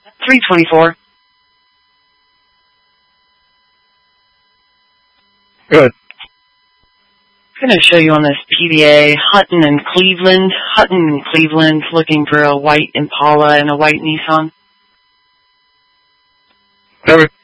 324. Good. I'm going to show you on this PBA, Hutton and Cleveland. Hutton and Cleveland looking for a white Impala and a white Nissan. Over.